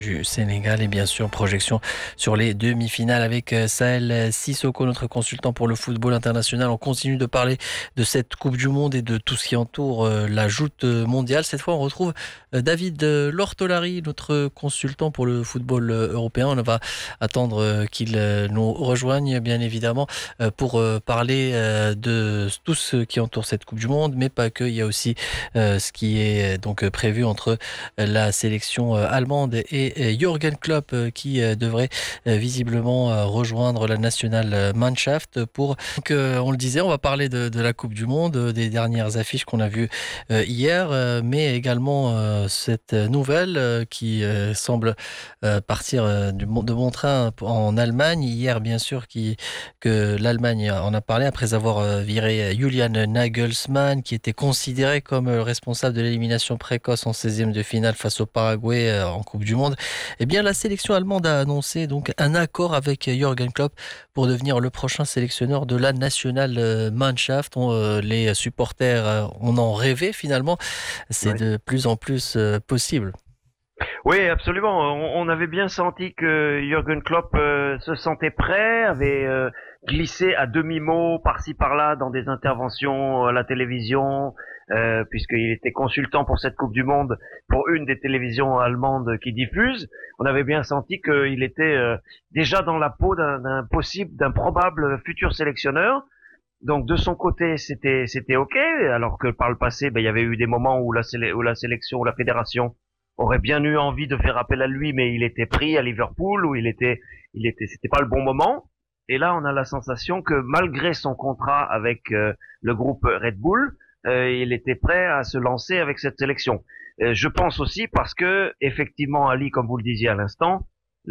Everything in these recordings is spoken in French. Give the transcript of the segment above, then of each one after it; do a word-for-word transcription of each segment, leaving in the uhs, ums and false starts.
Du Sénégal et bien sûr projection sur les demi-finales avec euh, Sahel Sissoko, notre consultant pour le football international. On continue de parler de cette Coupe du Monde et de tout ce qui entoure euh, la joute euh, mondiale. Cette fois, on retrouve euh, David euh, Lortolari, notre consultant pour le football euh, européen. On va attendre euh, qu'il euh, nous rejoigne, bien évidemment, euh, pour euh, parler euh, de tout ce qui entoure cette Coupe du Monde, mais pas que. Il y a aussi euh, ce qui est euh, donc prévu entre la sélection euh, allemande et Jürgen Klopp euh, qui euh, devrait euh, visiblement euh, rejoindre la nationale Mannschaft pour, donc, euh, on le disait, on va parler de, de la Coupe du Monde, euh, des dernières affiches qu'on a vues euh, hier, euh, mais également euh, cette nouvelle euh, qui euh, semble euh, partir euh, du, de bon train en Allemagne. Hier, bien sûr, qui, que l'Allemagne en a parlé après avoir euh, viré Julian Nagelsmann, qui était considéré comme euh, responsable de l'élimination précoce en seizième de finale face au Paraguay euh, en Coupe du Monde. Eh bien, la sélection allemande a annoncé donc un accord avec Jürgen Klopp pour devenir le prochain sélectionneur de la nationale Mannschaft. On, euh, les supporters, euh, on en rêvait finalement. C'est Oui, de plus en plus euh, possible. oui, absolument. On, on avait bien senti que Jürgen Klopp euh, se sentait prêt, avait euh, glissé à demi-mot par-ci par-là dans des interventions à la télévision, euh, puisqu'il était consultant pour cette Coupe du Monde pour une des télévisions allemandes qui diffusent. On avait bien senti qu'il était euh, déjà dans la peau d'un, d'un possible, d'un probable futur sélectionneur. Donc de son côté, c'était c'était ok, alors que par le passé, ben, il y avait eu des moments où la, sélec- où la sélection, où la fédération aurait bien eu envie de faire appel à lui, mais il était pris à Liverpool, où il était, il était, c'était pas le bon moment. Et là, on a la sensation que malgré son contrat avec euh, le groupe Red Bull, euh, il était prêt à se lancer avec cette sélection. Euh, je pense aussi parce que, effectivement, Ali, comme vous le disiez à l'instant,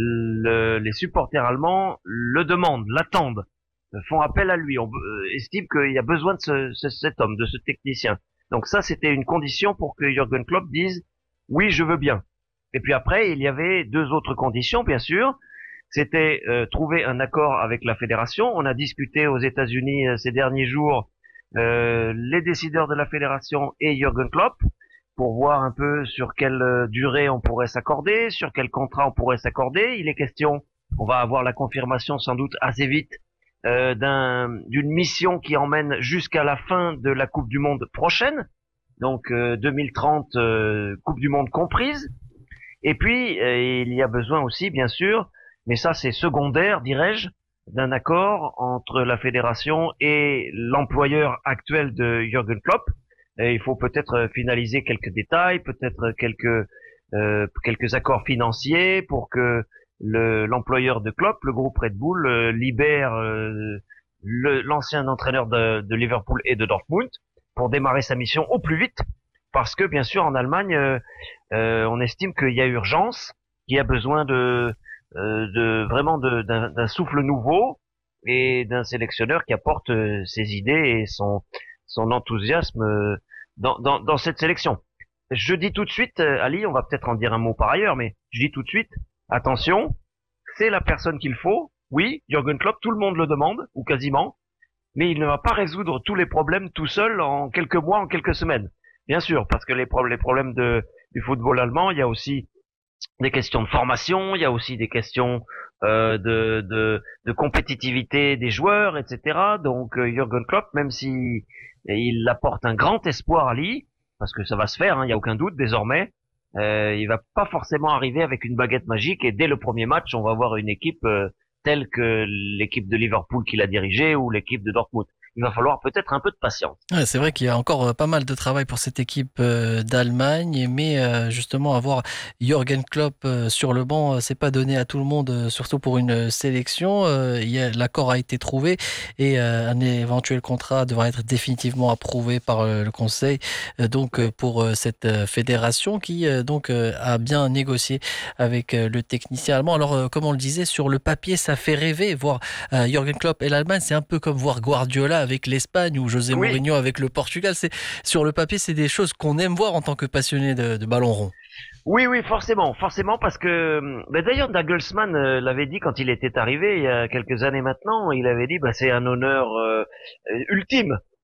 le- les supporters allemands le demandent, l'attendent, font appel à lui. On euh, estime qu'il y a besoin de ce, ce- cet homme, de ce technicien. Donc ça, c'était une condition pour que Jürgen Klopp dise oui, je veux bien. Et puis après, il y avait deux autres conditions, bien sûr. C'était euh, trouver un accord avec la fédération. On a discuté aux États-Unis euh, ces derniers jours, euh, les décideurs de la fédération et Jürgen Klopp, pour voir un peu sur quelle euh, durée on pourrait s'accorder, sur quel contrat on pourrait s'accorder. Il est question, on va avoir la confirmation sans doute assez vite, euh, d'un, d'une mission qui emmène jusqu'à la fin de la Coupe du Monde prochaine, donc euh, deux mille trente, euh, Coupe du Monde comprise. Et puis, euh, il y a besoin aussi, bien sûr, mais ça c'est secondaire, dirais-je, d'un accord entre la fédération et l'employeur actuel de Jürgen Klopp. Et il faut peut-être finaliser quelques détails, peut-être quelques euh, quelques accords financiers pour que le, l'employeur de Klopp, le groupe Red Bull, euh, libère euh, le, l'ancien entraîneur de, de Liverpool et de Dortmund pour démarrer sa mission au plus vite, parce que bien sûr en Allemagne, euh, euh, on estime qu'il y a urgence, qu'il y a besoin de, euh, de vraiment de, d'un, d'un souffle nouveau et d'un sélectionneur qui apporte euh, ses idées et son, son enthousiasme euh, dans, dans, dans cette sélection. Je dis tout de suite, euh, Ali, on va peut-être en dire un mot par ailleurs, mais je dis tout de suite, attention, c'est la personne qu'il faut. Oui, Jürgen Klopp, tout le monde le demande, ou quasiment, mais il ne va pas résoudre tous les problèmes tout seul en quelques mois, en quelques semaines. Bien sûr, parce que les, pro- les problèmes de, du football allemand, il y a aussi des questions de formation, il y a aussi des questions euh, de, de, de compétitivité des joueurs, et cetera. Donc euh, Jürgen Klopp, même si il apporte un grand espoir à Lee, parce que ça va se faire, hein, il n'y a aucun doute désormais, euh, il va pas forcément arriver avec une baguette magique et dès le premier match, on va voir une équipe euh, telle que l'équipe de Liverpool qu'il a dirigée ou l'équipe de Dortmund. Il va falloir peut-être un peu de patience. Ouais, c'est vrai qu'il y a encore euh, pas mal de travail pour cette équipe euh, d'Allemagne, mais euh, justement avoir Jürgen Klopp euh, sur le banc, euh, c'est pas donné à tout le monde, euh, surtout pour une euh, sélection. Euh, il y a- l'accord a été trouvé et euh, un éventuel contrat devra être définitivement approuvé par euh, le Conseil. Euh, donc Oui. euh, pour euh, cette euh, fédération qui euh, donc euh, a bien négocié avec euh, le technicien allemand. Alors euh, comme on le disait, sur le papier, ça fait rêver. Voir euh, Jürgen Klopp et l'Allemagne, c'est un peu comme voir Guardiola avec l'Espagne ou José Oui, Mourinho avec le Portugal. C'est sur le papier, c'est des choses qu'on aime voir en tant que passionné de, de ballon rond. oui, oui, forcément, forcément, parce que ben d'ailleurs Nagelsmann euh, l'avait dit quand il était arrivé il y a quelques années maintenant. Il avait dit, bah c'est un honneur euh, euh, ultime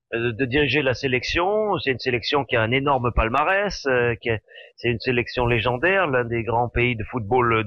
euh, de diriger la sélection. C'est une sélection qui a un énorme palmarès, euh, qui est- c'est une sélection légendaire, l'un des grands pays de football